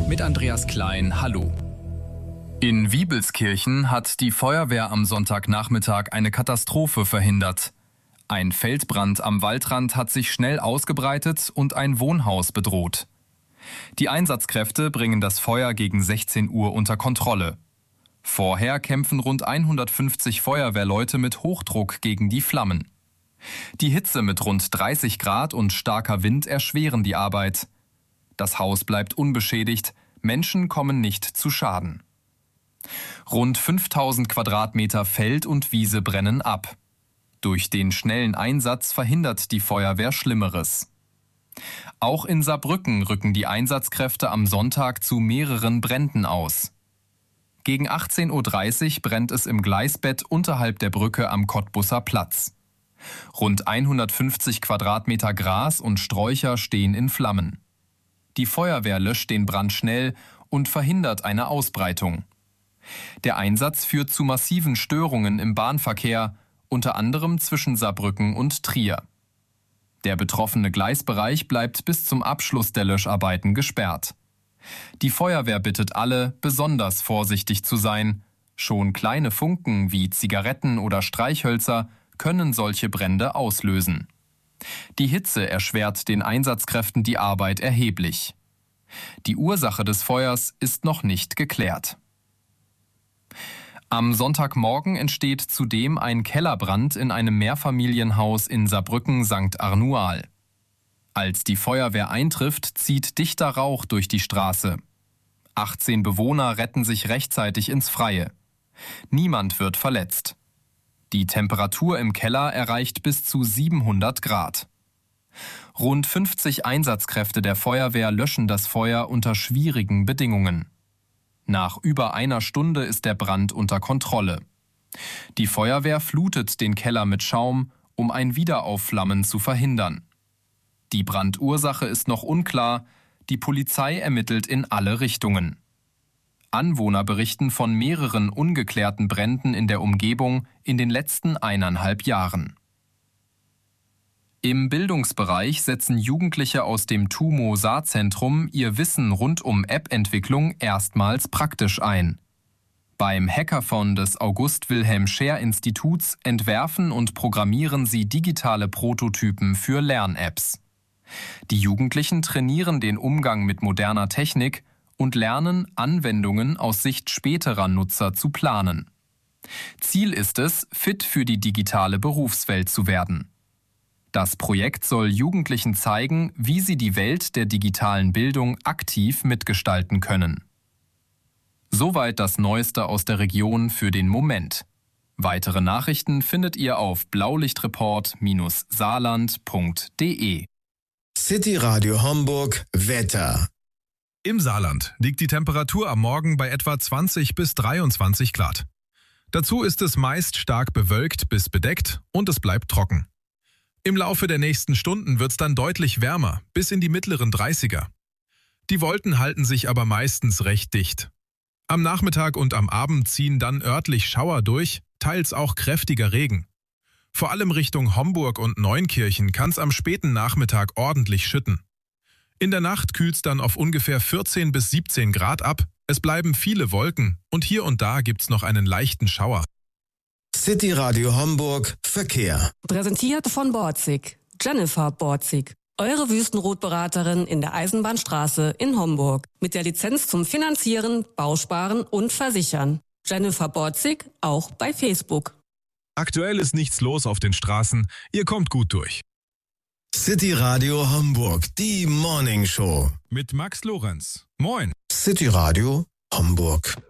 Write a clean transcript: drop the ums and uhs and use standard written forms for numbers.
Mit Andreas Klein, hallo. In Wiebelskirchen hat die Feuerwehr am Sonntagnachmittag eine Katastrophe verhindert. Ein Feldbrand am Waldrand hat sich schnell ausgebreitet und ein Wohnhaus bedroht. Die Einsatzkräfte bringen das Feuer gegen 16 Uhr unter Kontrolle. Vorher kämpfen rund 150 Feuerwehrleute mit Hochdruck gegen die Flammen. Die Hitze mit rund 30 Grad und starker Wind erschweren die Arbeit. Das Haus bleibt unbeschädigt, Menschen kommen nicht zu Schaden. Rund 5000 Quadratmeter Feld und Wiese brennen ab. Durch den schnellen Einsatz verhindert die Feuerwehr Schlimmeres. Auch in Saarbrücken rücken die Einsatzkräfte am Sonntag zu mehreren Bränden aus. Gegen 18:30 Uhr brennt es im Gleisbett unterhalb der Brücke am Kottbusser Platz. Rund 150 Quadratmeter Gras und Sträucher stehen in Flammen. Die Feuerwehr löscht den Brand schnell und verhindert eine Ausbreitung. Der Einsatz führt zu massiven Störungen im Bahnverkehr, unter anderem zwischen Saarbrücken und Trier. Der betroffene Gleisbereich bleibt bis zum Abschluss der Löscharbeiten gesperrt. Die Feuerwehr bittet alle, besonders vorsichtig zu sein. Schon kleine Funken wie Zigaretten oder Streichhölzer können solche Brände auslösen. Die Hitze erschwert den Einsatzkräften die Arbeit erheblich. Die Ursache des Feuers ist noch nicht geklärt. Am Sonntagmorgen entsteht zudem ein Kellerbrand in einem Mehrfamilienhaus in Saarbrücken-St. Arnual. Als die Feuerwehr eintrifft, zieht dichter Rauch durch die Straße. 18 Bewohner retten sich rechtzeitig ins Freie. Niemand wird verletzt. Die Temperatur im Keller erreicht bis zu 700 Grad. Rund 50 Einsatzkräfte der Feuerwehr löschen das Feuer unter schwierigen Bedingungen. Nach über einer Stunde ist der Brand unter Kontrolle. Die Feuerwehr flutet den Keller mit Schaum, um ein Wiederaufflammen zu verhindern. Die Brandursache ist noch unklar, die Polizei ermittelt in alle Richtungen. Anwohner berichten von mehreren ungeklärten Bränden in der Umgebung in den letzten 1,5 Jahren. Im Bildungsbereich setzen Jugendliche aus dem TUMO-Saarzentrum ihr Wissen rund um App-Entwicklung erstmals praktisch ein. Beim Hackathon des August-Wilhelm-Scheer-Instituts entwerfen und programmieren sie digitale Prototypen für Lern-Apps. Die Jugendlichen trainieren den Umgang mit moderner Technik und lernen, Anwendungen aus Sicht späterer Nutzer zu planen. Ziel ist es, fit für die digitale Berufswelt zu werden. Das Projekt soll Jugendlichen zeigen, wie sie die Welt der digitalen Bildung aktiv mitgestalten können. Soweit das Neueste aus der Region für den Moment. Weitere Nachrichten findet ihr auf blaulichtreport-saarland.de. City Radio Homburg Wetter. Im Saarland liegt die Temperatur am Morgen bei etwa 20 bis 23 Grad. Dazu ist es meist stark bewölkt bis bedeckt und es bleibt trocken. Im Laufe der nächsten Stunden wird es dann deutlich wärmer, bis in die mittleren 30er. Die Wolken halten sich aber meistens recht dicht. Am Nachmittag und am Abend ziehen dann örtlich Schauer durch, teils auch kräftiger Regen. Vor allem Richtung Homburg und Neunkirchen kann es am späten Nachmittag ordentlich schütten. In der Nacht kühlt es dann auf ungefähr 14 bis 17 Grad ab, es bleiben viele Wolken und hier und da gibt's noch einen leichten Schauer. City Radio Homburg Verkehr. Präsentiert von Borzig. Jennifer Borzig. Eure Wüstenrotberaterin in der Eisenbahnstraße in Homburg. Mit der Lizenz zum Finanzieren, Bausparen und Versichern. Jennifer Borzig auch bei Facebook. Aktuell ist nichts los auf den Straßen, ihr kommt gut durch. City Radio Homburg, die Morning Show. Mit Max Lorenz. Moin. City Radio Homburg.